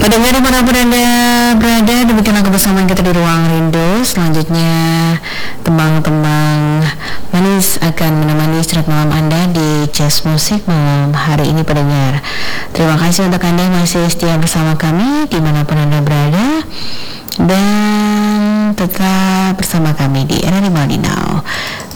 Pendengar dimanapun Anda berada, demikianlah kebersamaan kita di Ruang Rindu. Selanjutnya tembang-tembang manis akan menemani istirahat malam Anda di Jazz Musik malam hari ini pendengar. Terima kasih untuk Anda yang masih setia bersama kami dimanapun Anda berada, dan tetap bersama kami di RRI Madinau.